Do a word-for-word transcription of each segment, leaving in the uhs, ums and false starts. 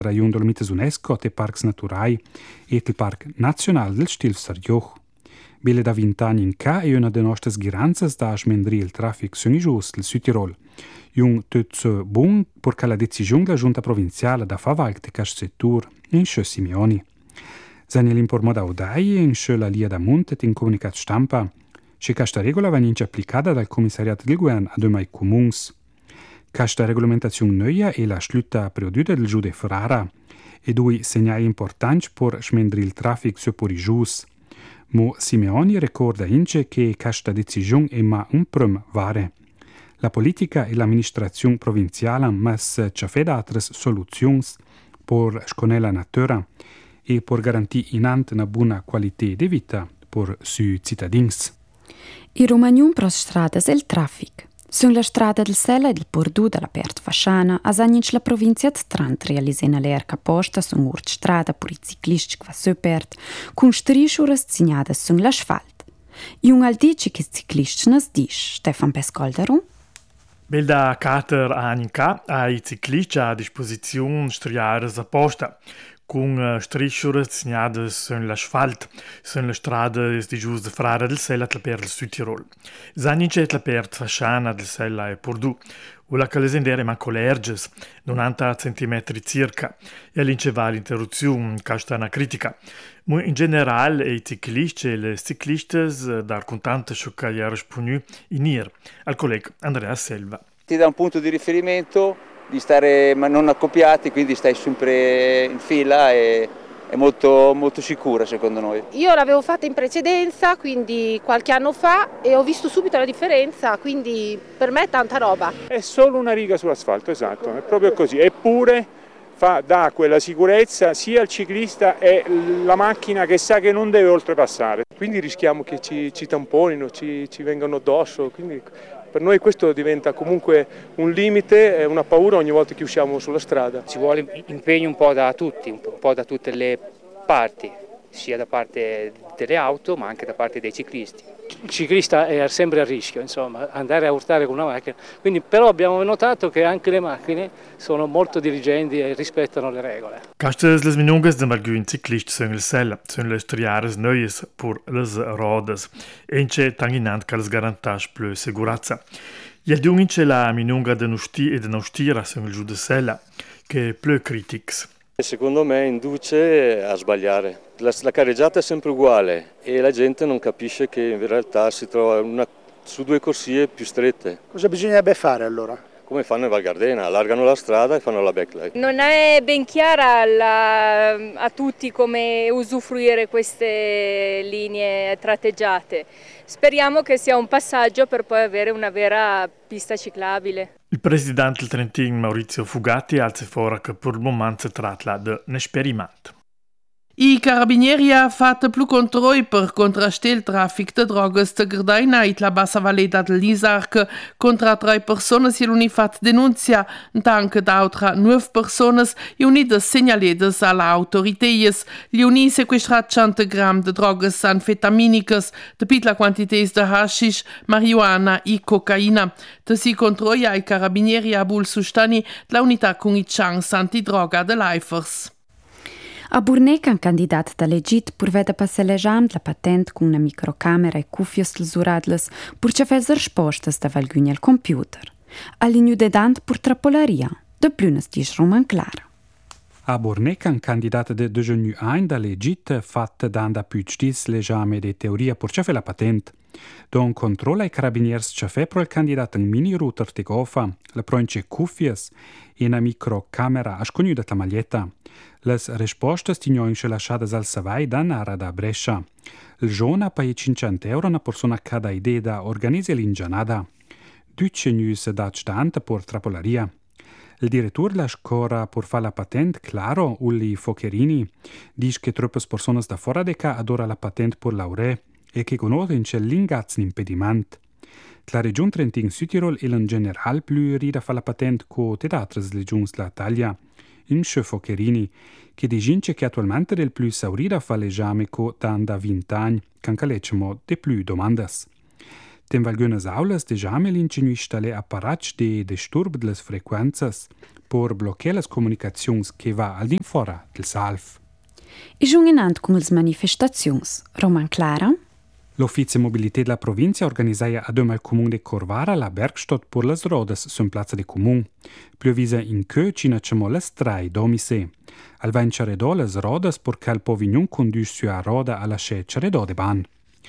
Rajon Dolomites UNESCO, te Parcs Naturai e il Parc Nazional del Stil Sargioch. Belle da vint'anni in ca è una delle nostre ghiranzas da smendri il traffic sonigius del Südtirol. Jung tutto buon perché la decisione della giunta provinciale da fa valgte cash settur in Sce Simeoni. Zane l'informo da Udai in Sce la Lia da Monte in comunicat stampa, che questa regola va in applicata dal commissariato del governo a due mai comuns. Questa regolamentazione nuova è la slutta perioduta del giude Ferrara e due segnali importanti per smendri il traffic su Porigius. Mo Simeoni ricorda ince che questa decisione è ma un prum vare. La politica e l'amministrazione provinciale hanno messo altre soluzioni per sconare la natura e per garantire innanzi una buona qualità di vita per i suoi cittadini. I Romagnon per strade è il traffic. Sulla strada del Sella e del Pordu della Pert Fasciana, a Zaninc la provincia di Trant realisena l'erca posta su un'urt strada per i ciclisti che va su Pert, con strisciure segnate sull'asfalt. E un al dice che i ciclisti non si dice, Stefan Pescoldaru? Bel da quattro anni ca, ai ciclisti a disposizione striare apposta, con strisciure segnate sull'asfalt, sulle strade di gius de Frara del Sella e per il Südtirol. Zanince la per Fasciana del Sella e Pordu, o la calesendere manco lerges, novanta centimetri circa, e all'inceva l'interruzione, casta una critica. Ma in generale, i ciclisti e le ciclistes dar contante ciò che gli ha risposto in ir, al collega Andrea Selva. Ti dà un punto di riferimento di stare ma non accoppiati, quindi stai sempre in fila e è molto, molto sicura secondo noi. Io l'avevo fatta in precedenza, quindi qualche anno fa, e ho visto subito la differenza, quindi per me è tanta roba. È solo una riga sull'asfalto, esatto, è proprio così, eppure fa, dà quella sicurezza sia al ciclista e la macchina che sa che non deve oltrepassare. Quindi rischiamo che ci, ci tamponino, ci, ci vengano addosso, quindi per noi questo diventa comunque un limite e una paura ogni volta che usciamo sulla strada. Ci vuole impegno un po' da tutti, un po' da tutte le parti, sia da parte delle auto ma anche da parte dei ciclisti. Il ciclista è sempre a rischio, insomma, andare a urtare con una macchina, quindi però abbiamo notato che anche le macchine sono molto diligenti e rispettano le regole. Castes les minungas de malgün ciclisti sun il Sella, sun le striares neues pur les rodas, e ince tanginant che les garantas plus segurazza. Gli adungince la minunga de nusti e de nostira sun il giù de Sella, che è più critics. Secondo me induce a sbagliare. La, la carreggiata è sempre uguale e la gente non capisce che in realtà si trova una, su due corsie più strette. Cosa bisognerebbe fare allora? Come fanno in Val Gardena, allargano la strada e fanno la backlight. Non è ben chiara la, a tutti come usufruire queste linee tratteggiate. Speriamo che sia un passaggio per poi avere una vera pista ciclabile. Il presidente del Trentin, Maurizio Fugatti, alza fuori che per il momento si tratta di un esperimento. I carabinieri ha fatto più controlli per contrastare il traffico di droghe a Gardaina e la bassa valletta dell'Isarc. Contro tre persone si è fatto denuncia, anche da altre nove persone e unite segnalate alle autorità. Gli uni sequestrati cento grammi di droghe anfetaminiche, di piccola quantità di hashish, marijuana e cocaina. Da si controlla i carabinieri a Bull Sustani la unità con i chance antidroga dell'Eifers. A Burnec un candidat da legit per veda passare l'esame della patente con una microcamera e cuffie censuradles per ci fare risposte da valgugna al computer. All'inju de dant per trappolaria, de plunes dis Roman Clara. A Burnec un candidat de dejeuner ein da legit fatta danda pügstis l'esame de teoria per ci fare la patente. Don controlla i carabiniers ci fare pro il candidat un mini router te gofa, la proince cuffies e una microcamera a scognuda la maglietta. Les rispostas tinjoinche lasciadas al savai da Nara da Brescia. Il giorno paga cinquecento euro una persona cada idea da organizzare l'ingianada. Duce news da stante per trapolaria. Il direttore della scuola per fare la patente, Claro, Uli Focherini, dice che troppe persone da fuori de ca adora la patente per laurea e che conoscono l'ingazzo impedimento. La regione Trentin Südtirol è in generale più rida a fare la patente che le altre regioni dell'Italia. In Focherini, che dice che attualmente è il più saurida a fare l'esame che da venti anni, che anche lecciamo di più domande. Tem valgunas aulas deja melinci installe apparats de disturb de las frequenzas por bloquear las comunicazions che va al din fora del salf. E giunginant con le manifestazioni. Roman Clara? L'Officio Mobilità della provincia organizzaia ad al comune de Corvara la Bergstadt por las rodas sun plaza de comune. Pluvisa in che cina cemo las trai domise. Al vain ciaredò las rodas por cal povignon condus sua roda alla sce ciaredò de ban.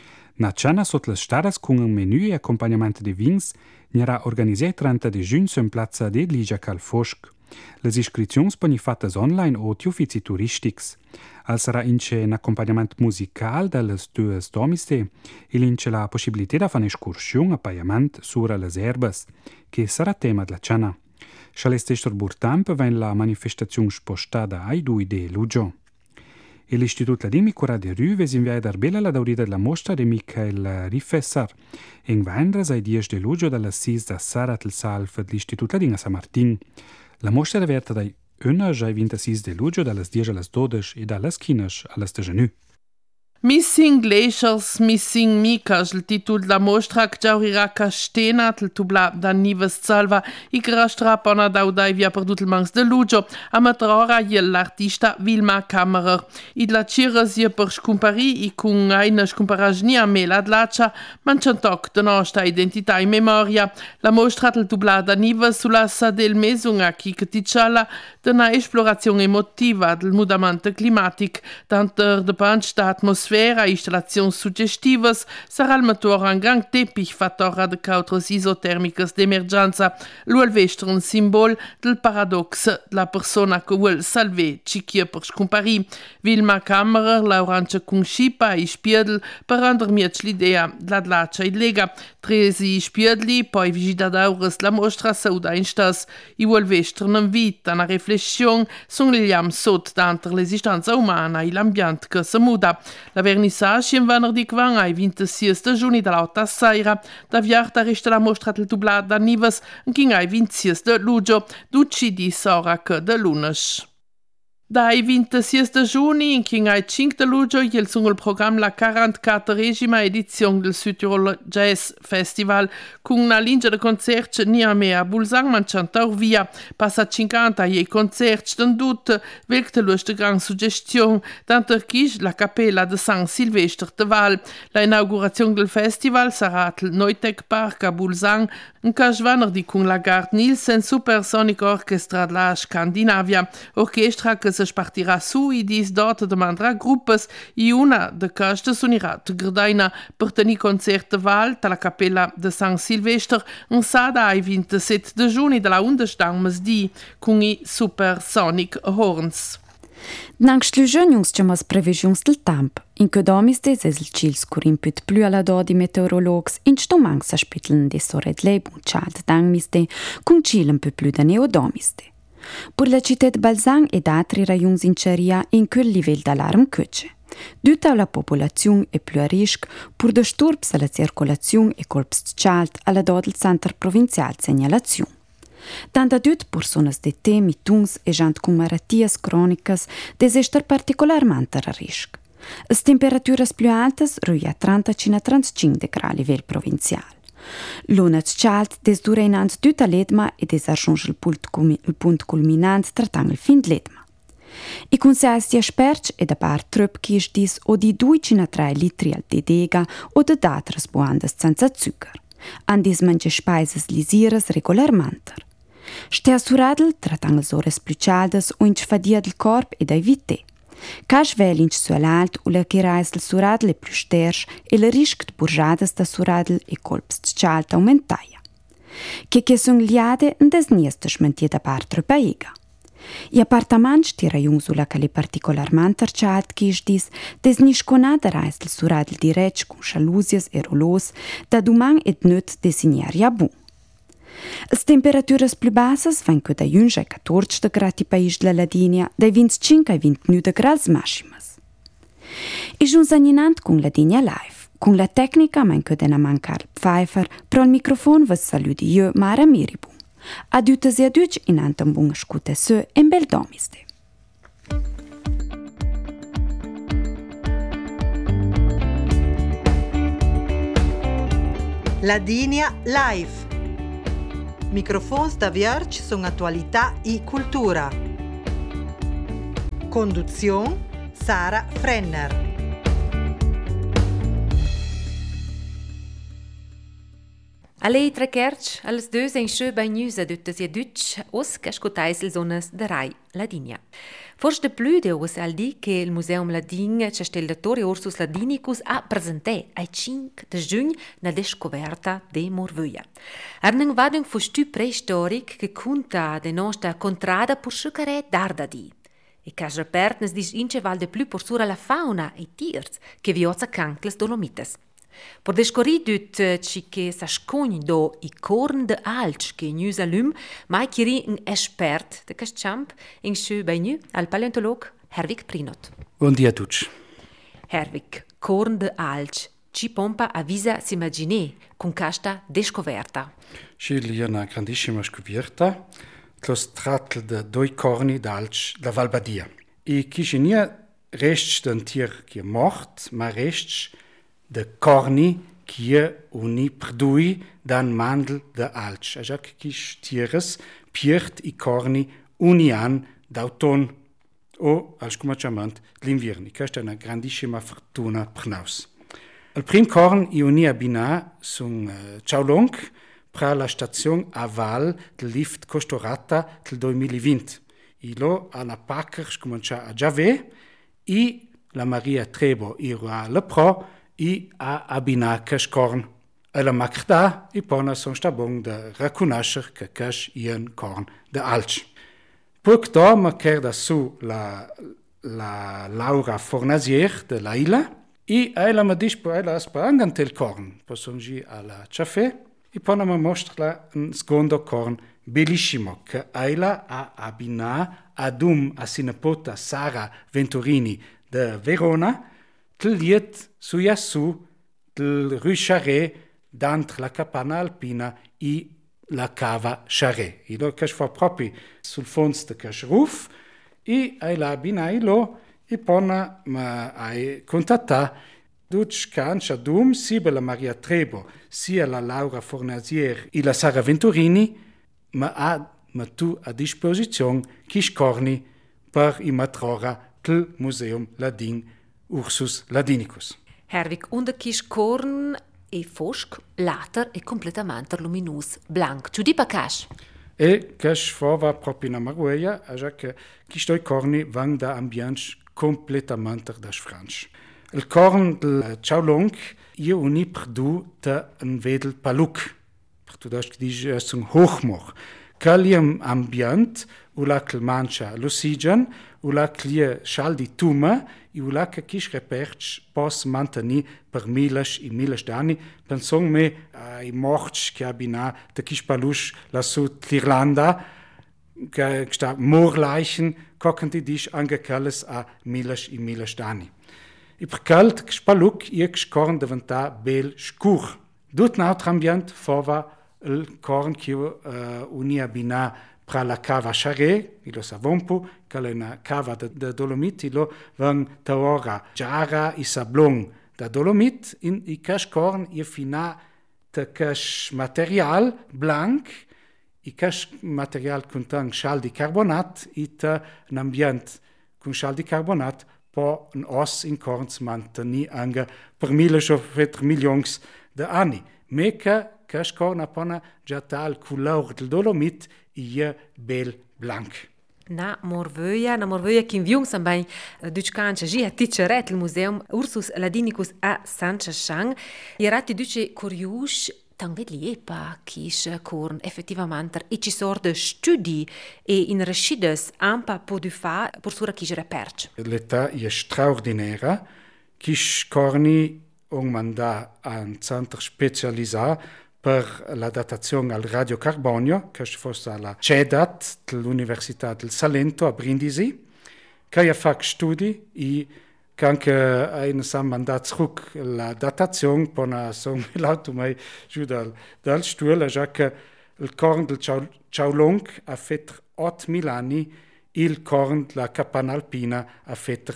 Na cena sot las staras con un menù e accompagnamento de vins n'era organizzai trenta de giugn sun plaza de Ligia cal Fosc. Les iscrizions poni fattas online o ti uffici turistics. Al sarà ince un accompagnament musical dallas duas domiste e l'ince la possibilità da fare escursione a paiement sura les erbas, che sarà tema della cena. Scialestester Burtamp ven la manifestazione spostata ai due de luglio. E l'Istituto Ladimi Cura de Rue ves inviare dar bella la daurida della mostra de Michael Riffesser in vendras ai dies de luglio dalla sis da Sarat il Salf dell'Istituto Ladini a San Martin. La mostra è aperta dai una già ventisei de luglio dalle dieci alle dodici e dalle quindici alle diciannove. Missing Glaciers, Missing Micas, il titolo della mostra che già ora castena, il tubla da Nives Salva, e che rastra pona da udai via perduto il mans de luglio, a matrora l'artista Vilma Kammerer. E la cira sia per scompari e con una scomparagine a me la dlaccia, manciantoc de nostra identità e memoria. La mostra il tubla da Nives sulla sa del mesunga chi che ticciala de una esplorazione emotiva del mutamento climatico, tanto de panch da atmosfera a installazioni suggestive, sarà il motore un gran teppich fattora de cautras isotermicas d'emergenza, l'uelvestre un simbolo del paradox della persona che vuol salvare cichia per scompari. Vilma Kammerer l'aurancia con scipa e spiedel per rendermiec l'idea della dlaccia e lega. Tresi spiedli, poi visitadores la mostra sauda in stas, i uelvestre non vita, una riflessione sull'iliam sot d'antre l'esistenza umana e l'ambiente che si muda. La vernissage in venerdì quan ai ventisei de giugno dall'alta sera, da viarta resta la mostra del tublat da Nives, in ai ventisei de luglio, duci di sorac de lunes. Dai ventisei de giugno, in ai cinque de luglio, il sul programma la quarantaquattresima edizione del Südtirol Jazz Festival, con una linea di concerti niame a Bulzang manciantaur via, passa cinquanta e concerti d'un dut, velc luce de gran suggestione, tanto che la Cappella de San Silvestre de Val. La inaugurazione del festival sarà al Neutec Park a Bulzang, un casvanardi con la Gard Nielsen Supersonic Orchestra della Scandinavia, orchestra che se spartirà su e dis dort demandrà gruppes e una de castes unirà de Grdaina per tenir concert de Val alla Cappella de San Silvestre un sada ai ventisette de giugno della undestang mesdì con i Supersonic Horns. Nanc schlugionius chamas previsions del temp, in che domis des es il cils curin put plu alla do di meteorologs in stomang sa spitteln de soret leibung chad dangmiste con cilen pu plu da neodomiste. Per la città di Balzang ed altri raions in Ceria in quel livello d'allarme cöce. Tutta la popolazione è più a rischio per disturbs alla circolazione e colps chalt alla do del centro provinciale segnalazione. Tanta dut personas de te, mituns e gent con malatties cronicas desester particolarmente a rischio. As temperaturas più altas ruia trenta a trentacinque gradi a livello provinciale. L'onaz chalt des dura inanz tutta l'edma e des argiunge il punto, il punto culminante tratang il fin d'edma. I consigli di asperci e da part trup chies dis o di due a tre litri al dedega o de d'altras buandas senza zuccher. Andis manche speises lisiras regolarmente. Stea suradel tratang els ores più cialdas o inch fadia del corp e dai vite. Cash velinch suolalt u la chirais del suradel e più stersch e la risc de burjadas da suradel e colps chalt aumentaia. Che che son liade en des niestes mentie da part trupaega. I appartaments ti raiung sulla cale particolarmente chalt chies dis des nisconada rais del suradel direct con chalusias e rolos da dumang et nöt designaria bu. As temperaturas più bassas van che da undici a quattordici gradi país della Ladinia, dai venticinque a ventinove gradi maximas. E giunge aninant con Ladinia Live. Con la tecnica man che dena mancar Pfeiffer, pro il microfono vos saluti io, Mara Miribu. Adutes e aduc in antam bunga scute se en bel domiste. Ladinia Live. Microfons da Vierge sono attualità e cultura. Conduzione Sara Frenner. Alle tre kerch, alles deux en schö bei nusa düttes je dütsch, os cascotais il zonas de Rai, Ladinia. Forse de plus de os al di che il Museum Ladin Cestellatore Ursus Ladinicus ha presenté ai cinque de giugn na descoberta de Morvøya. Arnen vadung fostu prehistoric che conta de nostra contrada por schucare dardadi. E cas repert nes dis ince val de plus por sura la fauna e tiers che viozza cancles dolomites. Per descobrir dut ci che s'ascogn do i corn de alch che nus alum, mai chiri un expert de cas champ in schu bei nu al paleontolog Herwig Prinot. Buon dia a tutti. Herwig, corn de alch, ci pompa avvisa s'imaginer con casta descoberta. Ci è una grandissima scoperta, lo strattel de due corni d'alch da Valbadia. E chi ci nia rests d'un tier che è mort, ma rests de corni qui uni perdui dan mandel de alch. Aja che quis tieres piert i corni uni an d'auton o al scumacciament l'invierni. Questa è una grandissima fortuna per nos. Il prim corn i uni abina sun uh, Ciaulong pra la stazione a Val del lift costorata del duemilaventi. I lo alla packer scumancia a Giave i la Maria Trebo i a le pro i a abina cash corn. E la macda i pona son stabong de reconnaiscer che cash ien corn de alch. Puc da ma kerda su la, la Laura Fornazier de la Ila i ela ma dispo ela aspangan tel corn. Posson gi alla café i pona ma mostra un secondo corn bellissimo che ela a abina adum a sinapota Sara Venturini de Verona del liet su Yasu del Rue Charret d'entre la Capana Alpina e la Cava Charret. E lo che fa proprio sul fons de cash roof e ai la binai lo e pona ma ai contatta duc cancia dum sia la Maria Trebo sia la Laura Fornazier e la Sara Venturini ma ha ma tu a disposizione chi scorni per i matrora del Museum Ladin Ursus Ladinicus. Herwig, unter kisch corn e fosc, later e completamente luminus blanc. Tu di pa cash? E cash fava proprio in Marweia, a già che questi corni vanno da ambienti completamente da Francia. Il corn del Ciaulong io uni perdu da un vedel paluc. Per tu das che dice è un hochmor. Caliam ambient u la mancha l'ossigen u la clia schal di tuma e u la che quis reperch pos manteni per miles e miles d'anni pensong me ai morts che abina de quis palusch la sud l'Irlanda che sta morleichen kocken die dis angekelles a miles e miles d'anni. I per calt spaluc ie scorn diventa bel scur. Dut naut ambient fova il corn che uh, unia bina pra la cava Charret, ilo savompo, che è una cava de, de dolomit, ilo van taora giara i sablon da dolomit, in i cash corn i fina te cash material blanc, i cash material contan schal di carbonat, i te un ambient con schal di carbonat, po un os in corns manteni anche per mille o milions de anni. Meca cash corn apona già tal couleur del dolomit ie bel blanc. Na Morvøya, na Morvøya kin viung sam bain duchkancha ji aticheret il Museum Ursus Ladinicus a Sanchashang. Irati duce curius tang vedli epa kish corn effettivamente e ci sorte studi e in reschides ampa podu fa por sura kish reperch. L'età è straordinaria. Kish corni un manda a un centro specializzato per la datazione al radiocarbonio, che fosse alla CEDAT dell'Università del Salento a Brindisi, che ha fatto studi e che anche in sam mandat zurück la datazione pona son l'auto mai giù dal, dal stuhl, già che il corn del Ciaulong ha fatto ottomila anni e il corn della Capana Alpina ha fatto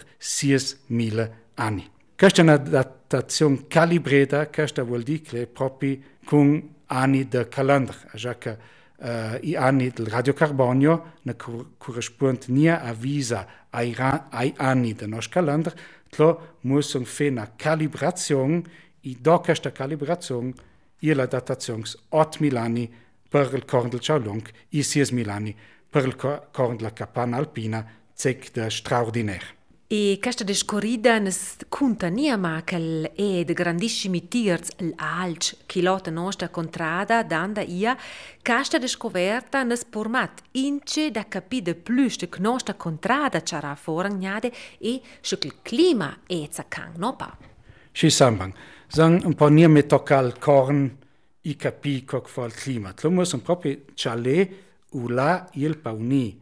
seimila anni. Questa è una datazione calibrata, questo vuol dire che è proprio con anni del calendar. Già che uh, i anni del radiocarbonio ne corrispondono nie a visa ai, ai anni del nostro calendar, tlo musson fare una calibrazione e da questa calibrazione e la datazione ottomila anni per il corno del Ciaulong e seimila anni per il corno della Campana Alpina, zec de straordinaire. E questa descorrida nes conta nia ma che è de grandissimi tiers l'alc che lotta nostra contrada danda ia questa descoverta nes format ince da capire plus de nostra contrada c'era foragnade e che il clima è zacang no pa. Ci sambang sang un po' nia me tocca il corn i capi co fa il clima. Lo muss proprio chale u la il pauni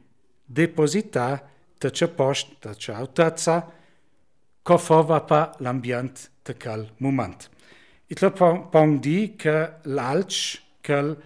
deposita da c'è post, da c'è autazza, che fa pa l'ambiente de quel moment. E lo pong di che l'alc che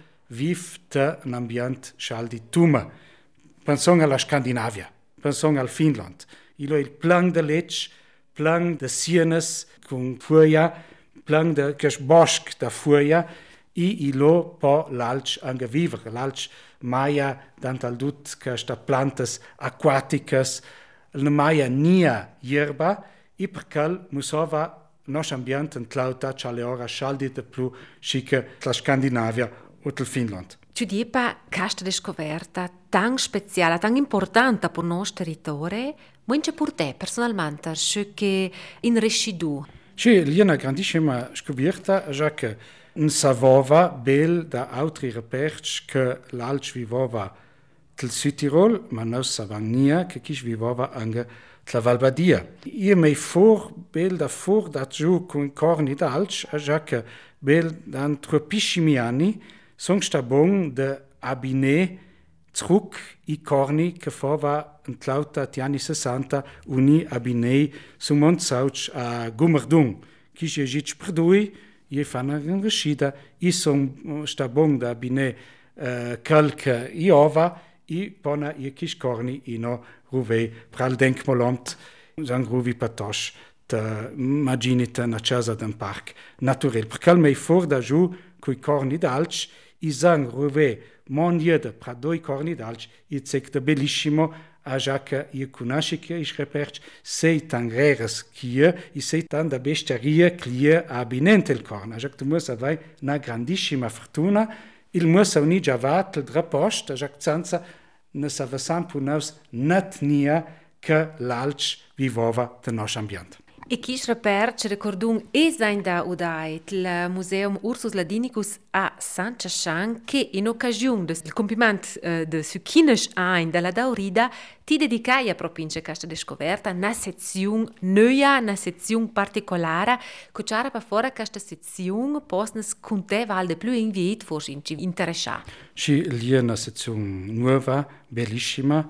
vive un ambiente scaldi tuma. Pensons alla Scandinavia, pensons al Finland. Il il plan de lech, plan de sienes con fuoia, plan de che bosc da fuoia, e ilo po l'alc anche vivere. L'alc maia dantal dut che sta plantas aquaticas, ne maia nia yerba, e perché musova nostro ambiente in clauta c'ale ora scaldi de più chique la Scandinavia o il Finland. Ci dipa questa descoperta tan speciale, tan importante per il nostro territorio, munche per te personalmente, che in residu. Sì, lì è una grandissima scoperta, già che non sapeva bel da altri reperti che l'alc viveva del Südtirol, ma non sapeva nie che chi viveva anche la Val Badia. Io mi for bel da for da giù con corni d'alc, già che bel da tropissimi anni sono stabon de abine zurück i corni che fava in clauta ti anni sessanta uni abine su Montsauch a Gummerdung. Chi je jich perdui, je fanno una rescita, i son stabon da abine uh, calca i ova, i pona i kis corni ino ruve pral denkmolamt, san ruvi patosh da maginita na casa d'un parc naturel. Perché mi for da giù coi corni d'alc, i san ruve mon jede pra doi corni d'alc, i zecta bellissimo a già che io conosci che i reperci sei tan rares che i sei tan da bestiaria che abinente il corno. A già che tu mussi avere una grandissima fortuna, il mussi unì già vat il drapost, a già che senza ne savessam punaus net nia che l'alc vivova del nostro ambiente. E chi reperci ricordun e zain da udai il Museum Ursus Ladinicus a San Chashan che in occasione del compimento uh, de su quindici anni della Daurida ti dedicai a proprio in questa descoperta una sezione nuova, una sezione particolare che c'era per fare questa sezione posnes con te valde più invito forse in ci interessa. Sì, lì è una sezione nuova, bellissima,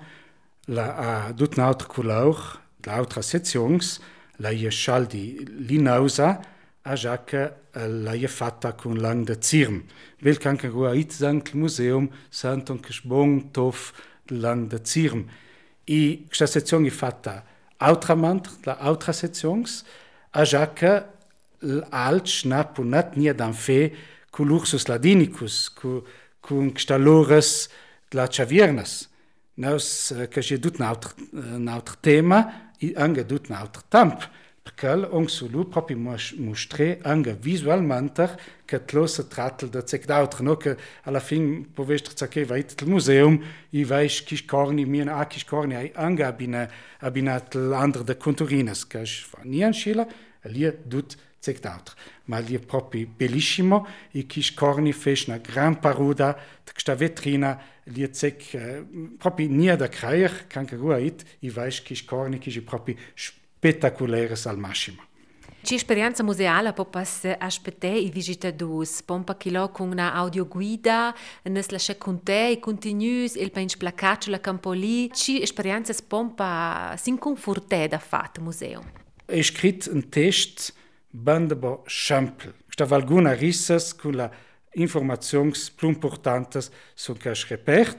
la ha tutta un'altra colore, l'altra sezione. La je scaldi linausa a già che la je fatta con lang de zirm. Vel kan che rua it sankt museum santon che sbong tof lang de zirm. E questa sezione è fatta autrament, la altra sezione, a già che l'alc na punat nia dan fe con l'Ursus Ladinicus, con con stalores la Chaviernas. Naus che c'è tutto un altro, un altro tema, e anche tutto un altro tempo, perché on solo proprio mostrare anche visualmente che lo si tratta di zec d'autre, no? Che alla fine potresti dire che il museum, e vai che corni, mien a che corni, hai anche abbinato l'altro de conturines, che fa niente scilla, e lì tutto zec d'autre. Ma lì è proprio bellissimo, e che corni fece una gran paroda di questa vetrina, lì zec proprio nie da creier, kan che ruait, e vai che corni che è proprio spettacolare al massimo. Ci esperienza museale può aspettare i visitatori, pompa chilo con una audioguida, nes lascia con te e continues il pench placaccio la campoli. Ci esperienza pompa sin conforte da fatto museo. È scritto un test bandabo sample. Stava alcune risas con la informazioni più importanti su questo reperto,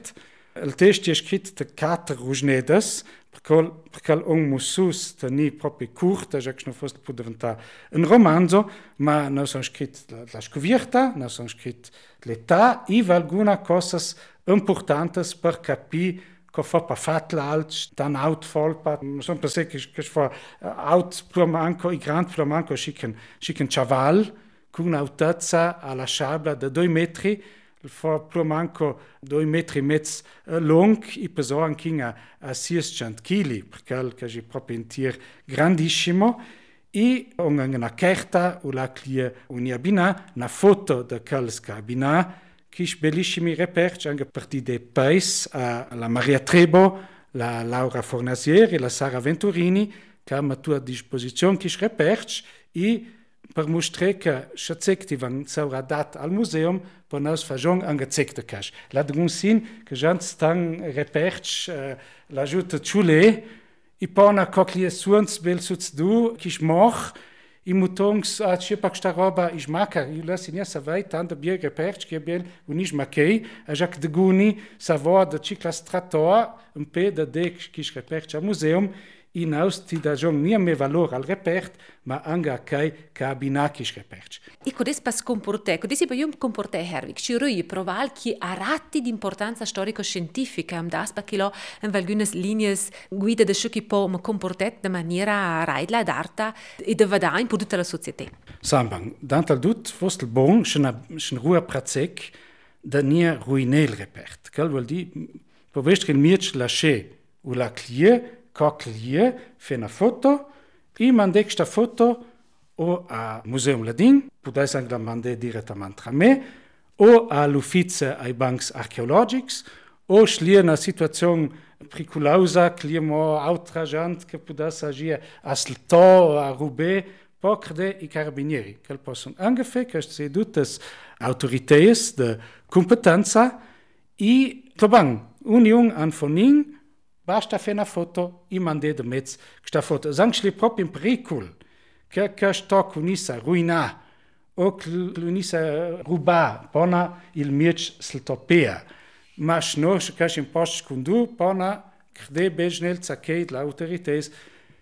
Il testo è scritto da quattro rusnedes, perché, perché un mussus teni proprio corta, già che non fosse può diventare un romanzo, ma non sono scritti la, la scovirta, non sono scritti l'età e alcune cose importanti per capire che fa per fare l'altro, tan out folpa, non so per sé che che fa out promanco, i grandi promanco schicken schicken chaval con un'altezza alla sciabla da due metri, fa promanco due metri e mezzo long e pesa anche a, a seicento chili, perché è proprio un tir grandissimo. E una carta o la clia un'abina, una foto da quels abina, che è bellissimi reperti anche per dei paesi, la Maria Trebo, la Laura Fornasieri, la Sara Venturini, che hanno a disposizione questi reperti e per mostrare che questi vanno essere dati al museum per noi fare anche zecte cash. La Drunsin, che già stanno reperti, l'aiuta Chule, e poi una cocclia suons bel succedu, che è mort, i mutongs a c'è per questa roba is maca, io la signa savai tanto bie reperti che bel unis macei, a Jacques de Guni savò da cicla stratoa, un pe da dec che is reperti al museum, e naus ti da giong nia me valore al repert, ma anche a kai che abbina che is reperti. E codes pas comporte, codes pa io comporte Herwig, ci rui proval che a ratti di importanza storico-scientifica, am das pa kilo en valgunes líneas guida de schuki po ma comportet de maniera raidla d'arta e de vadain po tutta la società. Sambang, dantal dut fost bon, schna schn rua pratzek da nia ruinel repert. Cal vuol di po vestri mirch lâché ou la clie cocclie fe una foto e mandec sta foto o a Museum Ladin, potesse anche la mandare direttamente a me, o all'ufficio ai bancs archeologici, o schlier una situazione pericolosa, climo outrageante che potesse agire a Slto, a Roubaix, pocre i carabinieri, che possono anche fare che se tutte autorità di competenza e, claro, unione an fonin, basta fare una foto e mandare da mezzo questa foto. Sanche proprio in pericolo che che sto con essa ruina o con essa ruba pona il mirch sltopea. Ma no che in post con du pona crede beznel zacche l'autorités.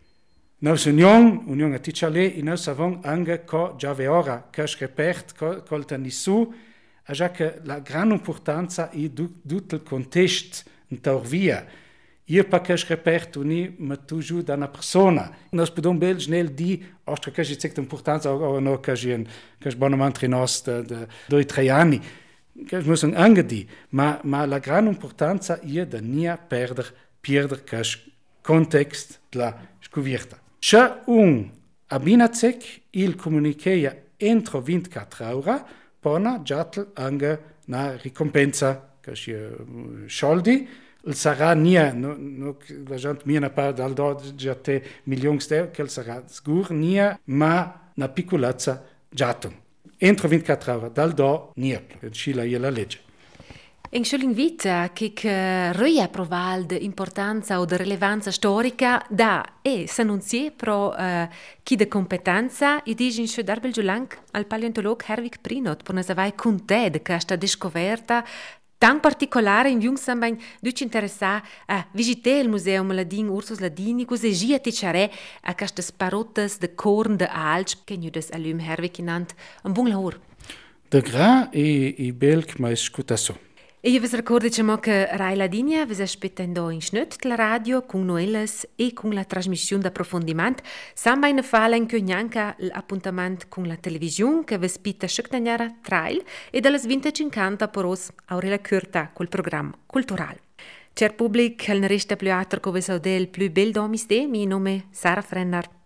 Nos union, union a ticciale e nos avons anche co già ora che repert col tanisu a già che la gran importanza e tutto il contesto in via. Io perché reperto ni ma toujours da una persona. Nos podom bel schnell di ostra che c'è importanza o no che c'è che bonamente nos de due tre anni. Che müssen anche di, ma ma la gran importanza io da nia perder perder che context la scovirta. C'è un abinacek il comuniqueia entro ventiquattro ore pona giatl anche na ricompensa che c'è soldi. Il sarà nia, no, no, la gente mia na par dal do già te milioni de che sarà sicuro nia, ma na piccolezza giatum. Entro ventiquattro ore dal do nia, scila io la legge. In invita che che roia proval de importanza o de rilevanza storica da e s'annunzie pro uh, chi de competenza e dice in schodar belgiulang al paleontolog Herwig Prinot per nos avai con te de questa descoverta tan particolare in Jungs sambain duc interessa a visiter il Museum Ladin Ursus Ladini cose gia ticciare a queste sparottes de corn de alch che nu des alum Herwig inant un buon lavoro. De gra e e belk mais scutasso. E io vi ricordo che Rai Ladinia vi aspettando in schnött la radio con Noelas e con la trasmissione d'approfondimento. Samba in fala in Cognanca l'appuntamento con la televisione che vi aspetta schettanara trail e dalle vinte cinquanta per os Aurela Curta col programma culturale. Cer pubblic, il resta più altro che vi saudel più bel domis de, mi nome Sara Frenner.